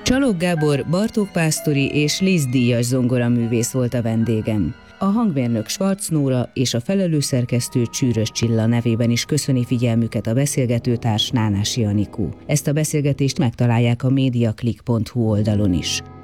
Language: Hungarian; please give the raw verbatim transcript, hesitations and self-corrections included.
Csalók Gábor, Bartók Pásztori és Liszt díjas zongoraművész volt a vendégem. A hangmérnök Schwarz Nóra és a felelősszerkesztő Csűrös Csilla nevében is köszöni figyelmüket a beszélgetőtárs Nánási Anikó. Ezt a beszélgetést megtalálják a mediaclick pont hu oldalon is.